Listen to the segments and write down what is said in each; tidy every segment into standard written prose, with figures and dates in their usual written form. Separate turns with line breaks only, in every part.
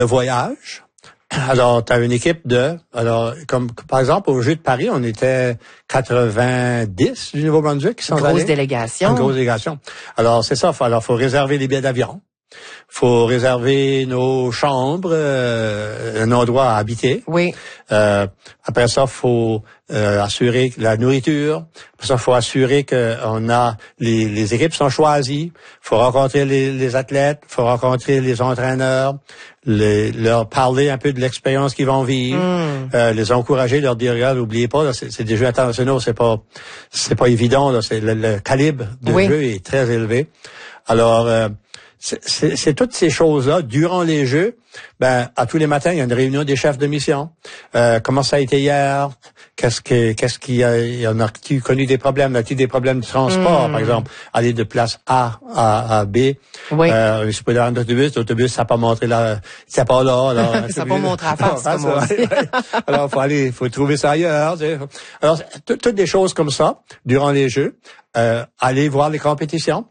de voyage. Alors, tu as une équipe comme par exemple, au Jeux de Paris, on était 90 du Nouveau-Brunswick qui sont allés.
Une grosse délégation.
Une grosse délégation. Alors, c'est ça. Alors, faut réserver les billets d'avion. Faut réserver nos chambres, un endroit à habiter.
Oui.
Après ça, faut assurer la nourriture. Après ça, faut assurer que on a les équipes sont choisies. Faut rencontrer les athlètes. Faut rencontrer les entraîneurs. Leur parler un peu de l'expérience qu'ils vont vivre. Les encourager, leur dire regarde, n'oubliez pas, là, c'est des jeux internationaux, c'est pas évident. Là, c'est le calibre de jeu est très élevé. Alors c'est toutes ces choses-là. Durant les Jeux, à tous les matins, il y a une réunion des chefs de mission. Comment ça a été hier? Qu'est-ce qu'il y en a-t-il connu des problèmes? As-tu des problèmes de transport, par exemple? Aller de place A à B.
Oui.
Je peux aller en autobus. L'autobus, ça n'a pas montré là. C'est pas là. Alors,
ça n'a pas montré à face, comme on dit.
Alors, faut trouver ça ailleurs. Tu sais. Alors, toutes des choses comme ça, durant les Jeux. Aller voir les compétitions.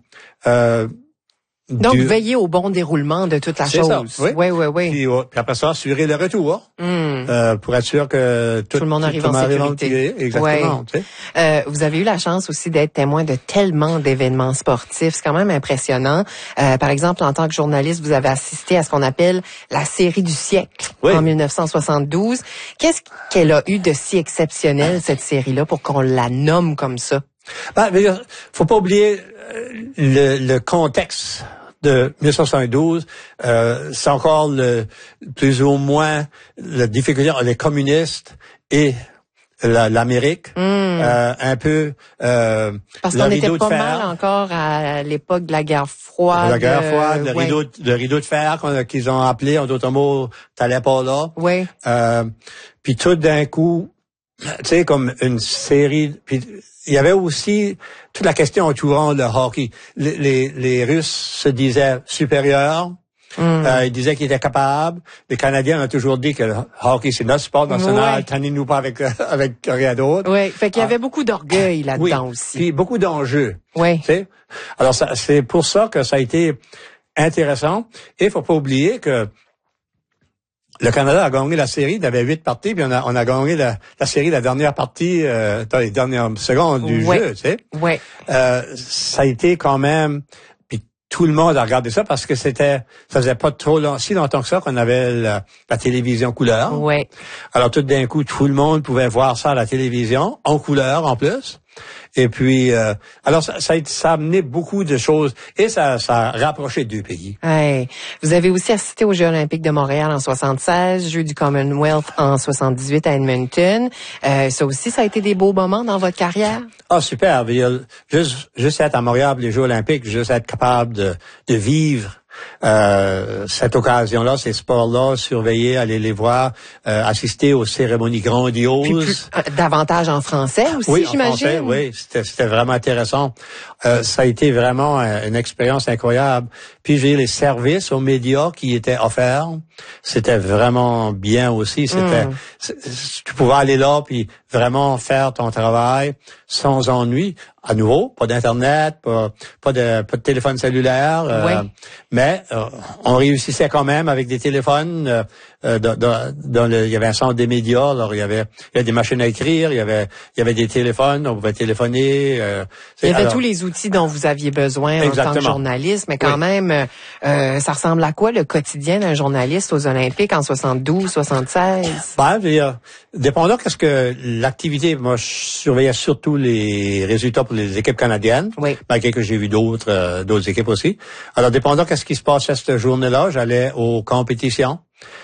Donc, veiller au bon déroulement de toute la chose.
Ça, oui.
Oui.
Puis après ça, assurer le retour pour être sûr que tout
le monde arrive en sécurité.
Exactement.
Tu sais. Vous avez eu la chance aussi d'être témoin de tellement d'événements sportifs. C'est quand même impressionnant. Par exemple, en tant que journaliste, vous avez assisté à ce qu'on appelle la série du siècle en 1972. Qu'est-ce qu'elle a eu de si exceptionnel, cette série-là, pour qu'on la nomme comme ça?
Faut pas oublier le contexte de 1972, c'est encore plus ou moins la difficulté entre les communistes et l'Amérique, un peu
parce qu'on était pas mal encore à l'époque de la guerre froide.
La guerre froide, le rideau de fer qu'ils ont appelé, en d'autres mots, t'allais pas là.
Oui.
Puis tout d'un coup, tu sais, comme une série. Puis il y avait aussi toute la question entourant le hockey. Les Russes se disaient supérieurs. Ils disaient qu'ils étaient capables. Les Canadiens ont toujours dit que le hockey, c'est notre sport national. Tannez-nous pas avec rien d'autre.
Oui, fait qu'il y avait beaucoup d'orgueil là-dedans aussi.
Puis beaucoup d'enjeux.
Oui.
Tu sais? Alors, c'est pour ça que ça a été intéressant. Et il faut pas oublier que le Canada a gagné la série, il y avait 8 parties, puis on a gagné la série, la dernière partie, dans les dernières secondes du jeu, tu sais.
Oui.
Ça a été quand même, puis tout le monde a regardé ça parce que ça faisait pas si longtemps que ça qu'on avait la télévision couleur.
Oui.
Alors tout d'un coup, tout le monde pouvait voir ça à la télévision, en couleur en plus. Et puis, alors ça a amené beaucoup de choses et ça a rapproché deux pays.
Ouais. Vous avez aussi assisté aux Jeux olympiques de Montréal en 76, Jeux du Commonwealth en 78 à Edmonton. Ça aussi, ça a été des beaux moments dans votre carrière?
Ah, super. Juste être à Montréal, les Jeux olympiques, juste être capable de vivre cette occasion-là, ces sports-là, surveiller, aller les voir, assister aux cérémonies grandioses.
Puis davantage en français aussi, j'imagine.
Oui, c'était vraiment intéressant. Ça a été vraiment une expérience incroyable. Puis j'ai les services aux médias qui étaient offerts. C'était vraiment bien aussi. Tu pouvais aller là puis vraiment faire ton travail sans ennui. À nouveau, pas d'internet, pas de téléphone cellulaire, mais on réussissait quand même avec des téléphones. Il y avait un centre des médias, alors il y avait des machines à écrire, il y avait des téléphones, on pouvait téléphoner.
Il y avait tous les outils dont vous aviez besoin en tant que journaliste, mais quand même, ça ressemble à quoi le quotidien d'un journaliste aux Olympiques en 72, 76?
Dépendant qu'est-ce que l'activité, moi je surveillais surtout les résultats pour les équipes canadiennes, malgré que j'ai vu d'autres équipes aussi. Alors dépendant qu'est-ce qui se passait cette journée-là, j'allais aux compétitions.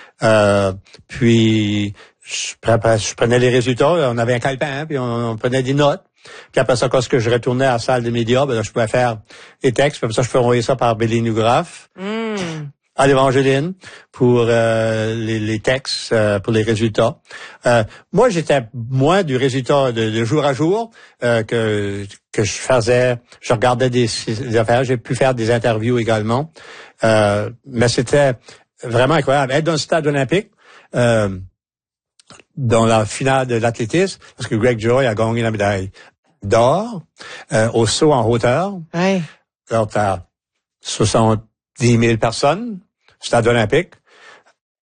Puis je prenais les résultats, on avait un calepin, puis on prenait des notes. Puis après ça, quand je retournais à la salle des médias, là, je pouvais faire les textes, puis après ça, je peux envoyer ça par Bélinographe à l'Évangeline pour les textes, pour les résultats. Moi, j'étais moins du résultat de jour à jour que je faisais. Je regardais des affaires, j'ai pu faire des interviews également. Mais c'était vraiment incroyable. Être dans le stade olympique, dans la finale de l'athlétisme, parce que Greg Joy a gagné la médaille d'or au saut en hauteur.
Ouais.
Alors, t'as 70 000 personnes, stade olympique.